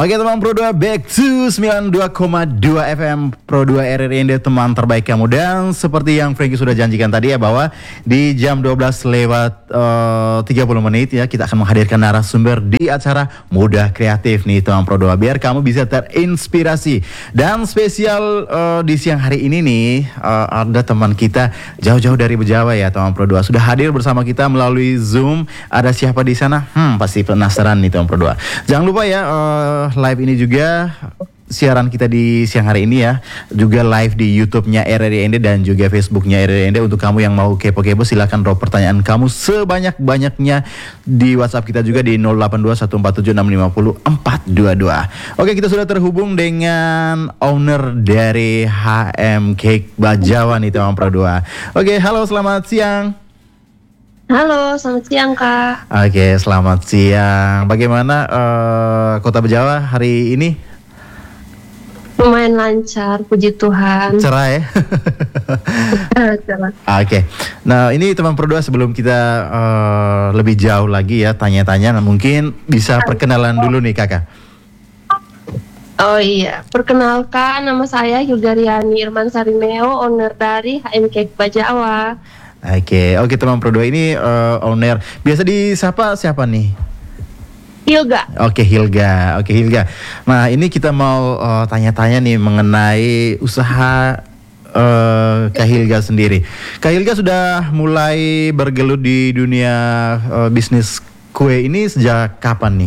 Oke teman Pro 2, back to 92,2 FM Pro 2 RRI Inde, teman terbaik kamu. Dan seperti yang Frankie sudah janjikan tadi ya, bahwa di jam 12 lewat 30 menit ya, kita akan menghadirkan narasumber di acara Muda Kreatif nih teman Pro 2, biar kamu bisa terinspirasi. Dan spesial di siang hari ini nih, ada teman kita jauh-jauh dari Bejawa ya teman Pro 2, sudah hadir bersama kita melalui Zoom. Ada siapa di sana? Pasti penasaran nih teman Pro 2. Jangan lupa ya, live ini juga siaran kita di siang hari ini ya, juga live di YouTube-nya RRI Inde dan juga Facebook-nya RRI Inde. Untuk kamu yang mau kepo-kepo, silakan drop pertanyaan kamu sebanyak-banyaknya di WhatsApp kita juga di 082147650422. Oke, kita sudah terhubung dengan owner dari HM Cake Bajawa nih teman Pro 2. Oke, halo, selamat siang. Halo, selamat siang Kak. Oke, selamat siang. Bagaimana Kota Bejawa hari ini? Lumayan lancar, puji Tuhan. Cerah ya? Cerah. Oke. Nah, ini teman Pro 2, sebelum kita lebih jauh lagi ya tanya-tanya, mungkin bisa perkenalan dulu nih Kakak. Oh iya, perkenalkan, nama saya Hilgariani Irman Sarimeo, owner dari HM Cake Bajawa. Oke teman Pro 2, ini owner. Biasa disapa siapa nih? Hilga. Oke Hilga. Nah, ini kita mau tanya-tanya nih mengenai usaha Kak Hilga sendiri. Kak Hilga sudah mulai bergelut di dunia bisnis kue ini sejak kapan nih?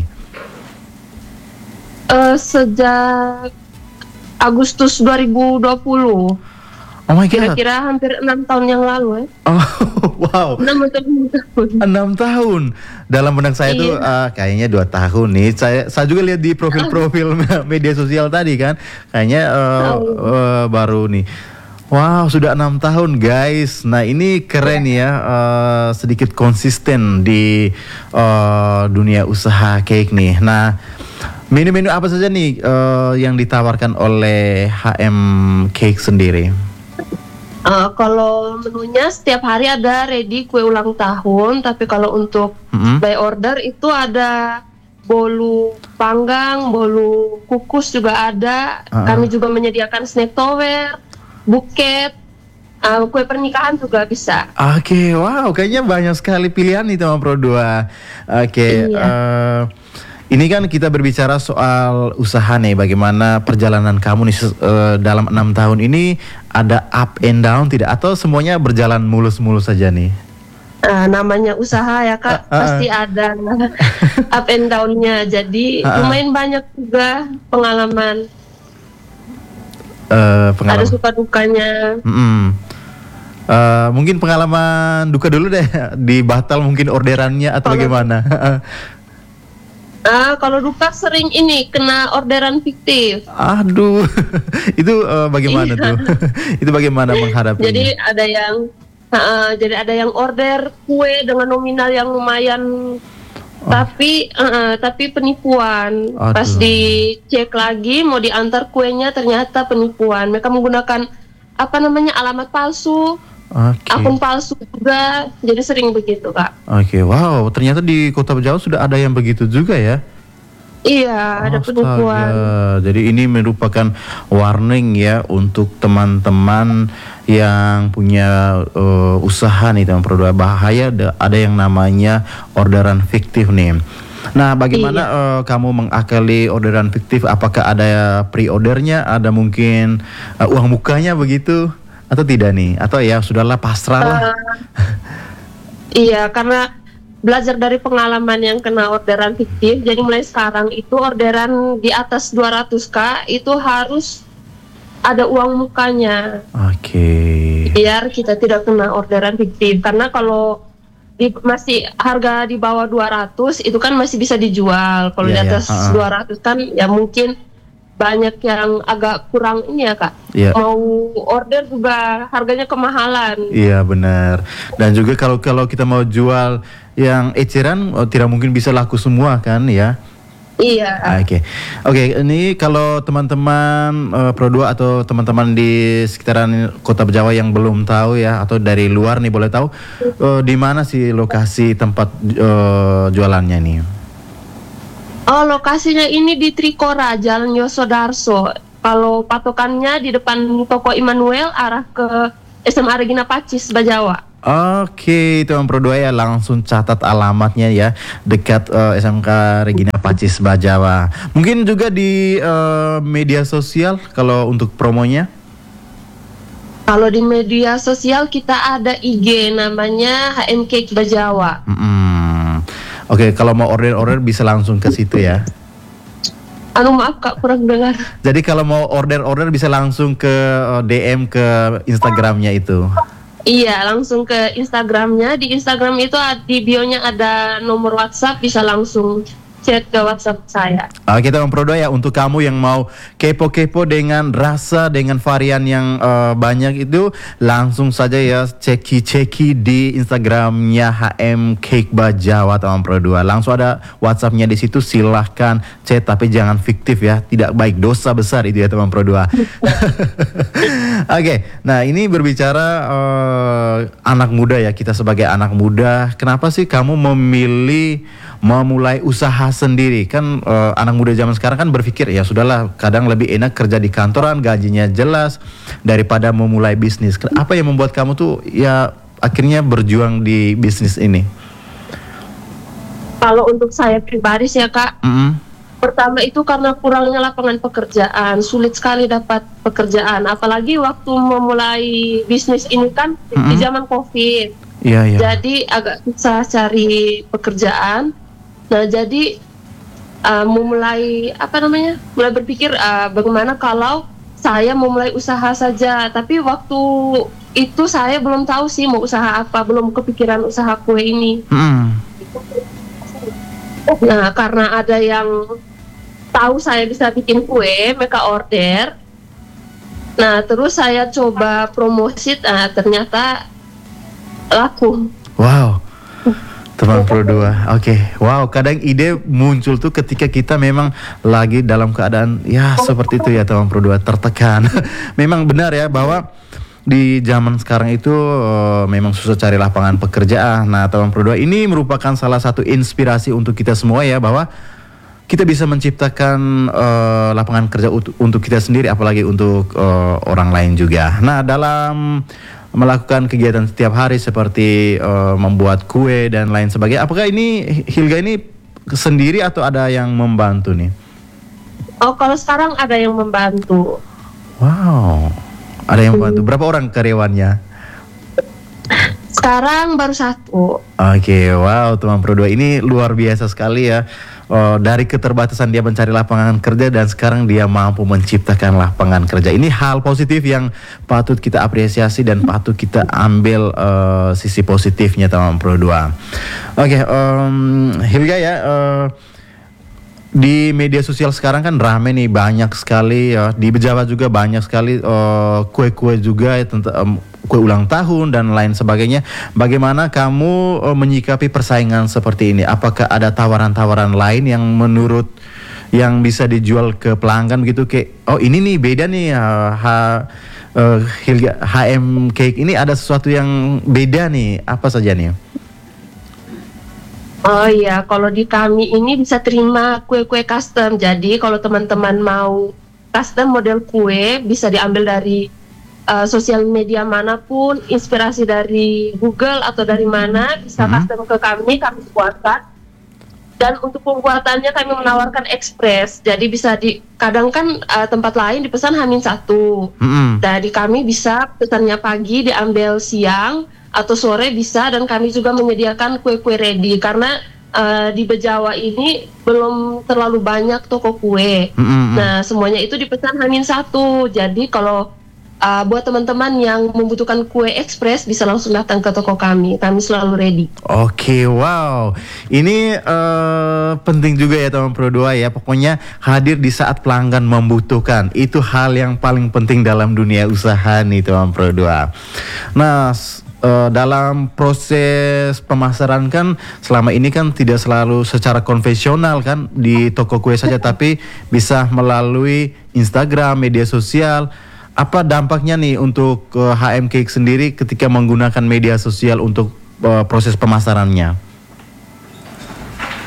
Sejak Agustus 2020. Oh my God. Kira-kira hampir 6 tahun yang lalu ya. Oh wow. 6 tahun. Dalam benak saya tuh kayaknya 2 tahun nih. Saya juga lihat di profil-profil media sosial tadi kan. Kayaknya baru nih. Wow, sudah 6 tahun guys. Nah, ini keren ya, sedikit konsisten di dunia usaha cake nih. Nah, menu-menu apa saja nih yang ditawarkan oleh HM Cake sendiri? Kalau menunya setiap hari ada ready kue ulang tahun, tapi kalau untuk by order itu ada bolu panggang, bolu kukus juga ada. Kami juga menyediakan snack tower, buket, kue pernikahan juga bisa. Oke, wow, kayaknya banyak sekali pilihan nih teman Pro 2. Oke, iya. Ini kan kita berbicara soal usaha nih, bagaimana perjalanan kamu nih dalam 6 tahun ini, ada up and down tidak? Atau semuanya berjalan mulus-mulus saja nih? Namanya usaha ya Kak, pasti ada up and down-nya. Jadi lumayan banyak juga pengalaman. Ada suka dukanya. Mungkin pengalaman duka dulu deh, di batal mungkin orderannya atau bagaimana? Kalau duka sering ini kena orderan fiktif. Aduh, itu bagaimana tuh? Itu bagaimana menghadapinya? Jadi ada yang order kue dengan nominal yang lumayan, tapi penipuan. Aduh. Pas dicek lagi mau diantar kuenya ternyata penipuan. Mereka menggunakan alamat palsu. Akun palsu juga, jadi sering begitu Kak. Wow, ternyata di Kota Bejawa sudah ada yang begitu juga ya? Iya, ada penipuan. Jadi ini merupakan warning ya untuk teman-teman yang punya usaha nih teman Pro 2, bahaya ada yang namanya orderan fiktif nih. Nah, bagaimana kamu mengakali orderan fiktif? Apakah ada pre-ordernya, ada mungkin uang mukanya begitu? Atau tidak nih? Atau ya sudahlah, pasrah lah. Iya, karena belajar dari pengalaman yang kena orderan fiktif, jadi mulai sekarang itu orderan di atas 200k itu harus ada uang mukanya. Biar kita tidak kena orderan fiktif. Karena kalau masih harga di bawah 200 itu kan masih bisa dijual. Kalau di atas 200 kan ya mungkin banyak yang agak kurang ini ya Kak. Mau order juga harganya kemahalan. Iya benar. Dan juga kalau kita mau jual yang eceran, tidak mungkin bisa laku semua kan ya. Iya. Oke, ini kalau teman-teman Pro 2 atau teman-teman di sekitaran Kota Bejawa yang belum tahu ya, atau dari luar nih boleh tahu di mana sih lokasi tempat jualannya nih? Oh, lokasinya ini di Trikora, Jalan Yosodarso. Kalau patokannya di depan toko Immanuel arah ke SMA Regina Pacis, Bajawa. Oke, teman Pro 2 ya, langsung catat alamatnya ya, dekat SMK Regina Pacis Bajawa. Mungkin juga di media sosial kalau untuk promonya. Kalau di media sosial kita ada IG namanya HM Cake Bajawa. Oke, kalau mau order bisa langsung ke situ ya. Maaf Kak, kurang dengar. Jadi kalau mau order bisa langsung ke DM ke Instagramnya itu. Iya, langsung ke Instagramnya. Di Instagram itu di bio-nya ada nomor WhatsApp, bisa langsung chat ke WhatsApp saya. Oke, teman Pro 2 ya, untuk kamu yang mau kepo-kepo dengan rasa, dengan varian yang banyak itu, langsung saja ya ceki di Instagramnya HM Cake Bajawa, teman Pro 2. Langsung ada WhatsAppnya di situ, silahkan chat, tapi jangan fiktif ya, tidak baik, dosa besar itu ya teman Pro 2. Oke, nah ini berbicara anak muda ya, kita sebagai anak muda, kenapa sih kamu memilih memulai usaha sendiri? Kan anak muda zaman sekarang kan berpikir ya sudahlah, kadang lebih enak kerja di kantoran, gajinya jelas daripada memulai bisnis. Apa yang membuat kamu tuh ya akhirnya berjuang di bisnis ini? Kalau untuk saya pribadi ya Kak, pertama itu karena kurangnya lapangan pekerjaan, sulit sekali dapat pekerjaan. Apalagi waktu memulai bisnis ini kan di zaman COVID. Iya. Jadi agak susah cari pekerjaan. Nah, jadi mulai berpikir bagaimana kalau saya memulai usaha saja. Tapi waktu itu saya belum tahu sih mau usaha apa, belum kepikiran usaha kue ini. Nah, karena ada yang tahu saya bisa bikin kue, mereka order. Nah, terus saya coba promosi, ternyata laku. Wow. Teman Pro 2, oke. Wow, kadang ide muncul tuh ketika kita memang lagi dalam keadaan ya seperti itu ya teman Pro 2, tertekan. Memang benar ya bahwa di zaman sekarang itu memang susah cari lapangan pekerjaan. Nah, teman Pro 2, ini merupakan salah satu inspirasi untuk kita semua ya, bahwa kita bisa menciptakan lapangan kerja untuk kita sendiri, apalagi untuk orang lain juga. Nah, dalam melakukan kegiatan setiap hari seperti membuat kue dan lain sebagainya, apakah ini Hilga ini sendiri atau ada yang membantu nih? Oh, kalau sekarang ada yang membantu. Wow, ada yang membantu. Berapa orang karyawannya? Sekarang baru 1. Oke, wow, teman Pro 2, ini luar biasa sekali ya. Dari keterbatasan dia mencari lapangan kerja dan sekarang dia mampu menciptakan lapangan kerja. Ini hal positif yang patut kita apresiasi dan patut kita ambil sisi positifnya, teman Pro 2. Oke, Hilga ya, di media sosial sekarang kan rame nih, banyak sekali ya. Di Bejawa juga banyak sekali kue-kue juga ya, tentang kue ulang tahun dan lain sebagainya. Bagaimana kamu menyikapi persaingan seperti ini? Apakah ada tawaran-tawaran lain yang menurut yang bisa dijual ke pelanggan gitu, kayak oh ini nih beda nih Hilga, HM Cake ini ada sesuatu yang beda nih, apa saja nih? Oh iya, kalau di kami ini bisa terima kue-kue custom. Jadi kalau teman-teman mau custom model kue, bisa diambil dari sosial media manapun, inspirasi dari Google atau dari mana, bisa custom ke kami buatkan. Dan untuk pembuatannya kami menawarkan ekspres. Jadi bisa kadang kan tempat lain dipesan H-1. Nah, di kami bisa pesannya pagi, diambil siang atau sore bisa, dan kami juga menyediakan kue-kue ready karena di Bejawa ini belum terlalu banyak toko kue. Nah, semuanya itu dipesan H-1. Jadi kalau buat teman-teman yang membutuhkan kue ekspres bisa langsung datang ke toko kami selalu ready. Oke, wow, ini penting juga ya teman Pro 2 ya, pokoknya hadir di saat pelanggan membutuhkan, itu hal yang paling penting dalam dunia usaha nih teman Pro 2. Nah, dalam proses pemasaran kan selama ini kan tidak selalu secara konvensional kan di toko kue saja, tapi bisa melalui Instagram, media sosial. Apa dampaknya nih untuk HM Cake sendiri ketika menggunakan media sosial untuk proses pemasarannya?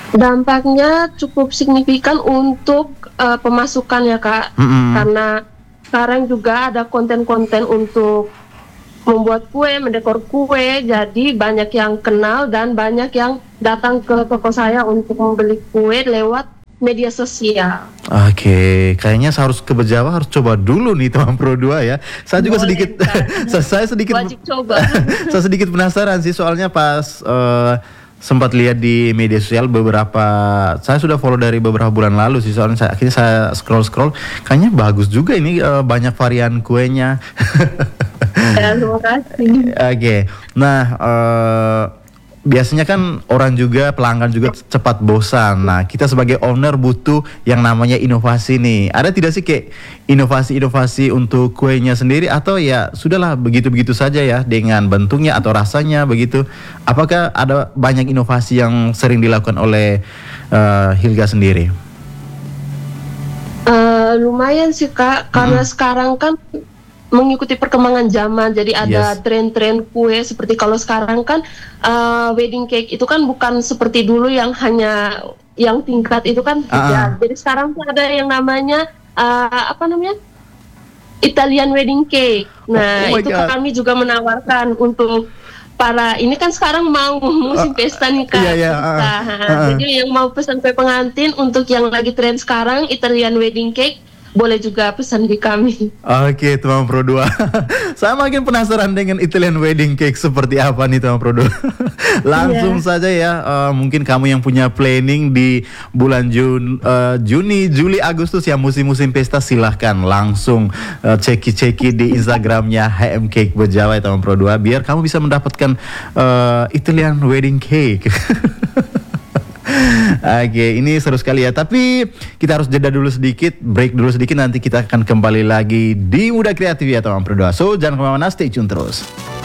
Dampaknya cukup signifikan untuk pemasukan ya Kak, karena sekarang juga ada konten-konten untuk membuat kue, mendekor kue, jadi banyak yang kenal dan banyak yang datang ke toko saya untuk membeli kue lewat media sosial. Oke, kayaknya harus ke Bejawa, harus coba dulu nih teman Pro 2 ya. Saya juga Boleh, sedikit, saya sedikit, wajib coba. saya sedikit penasaran sih soalnya pas sempat lihat di media sosial beberapa, saya sudah follow dari beberapa bulan lalu sih, soalnya akhirnya saya scroll, kayaknya bagus juga ini, banyak varian kuenya. Ya, terima kasih. Oke, nah biasanya kan orang juga, pelanggan juga cepat bosan. Nah, kita sebagai owner butuh yang namanya inovasi nih. Ada tidak sih kayak inovasi-inovasi untuk kuenya sendiri, atau ya sudahlah begitu-begitu saja ya dengan bentuknya atau rasanya begitu? Apakah ada banyak inovasi yang sering dilakukan oleh Hilga sendiri? Lumayan sih Kak, karena sekarang kan mengikuti perkembangan zaman, jadi ada tren-tren kue seperti kalau sekarang kan wedding cake itu kan bukan seperti dulu yang hanya yang tingkat itu kan ya. Jadi sekarang tuh ada yang namanya Italian wedding cake. Nah, itu kami juga menawarkan untuk para ini kan sekarang mau musim pesta nih Kak. Jadi yang mau pesan kue pengantin untuk yang lagi tren sekarang Italian wedding cake, boleh juga pesan di kami. Oke, teman Pro 2. Saya makin penasaran dengan Italian wedding cake seperti apa nih teman Pro 2. Langsung saja ya, mungkin kamu yang punya planning di bulan Juni, Juli, Agustus ya, musim-musim pesta, silahkan langsung ceki di Instagramnya HM Cake Bejawa ya teman Pro 2, biar kamu bisa mendapatkan Italian wedding cake. Oke, ini seru sekali ya. Tapi kita harus jeda dulu sedikit, break dulu sedikit. Nanti kita akan kembali lagi di Muda Kreatif ya teman Pro 2. So, jangan kemana-mana, stay tune terus.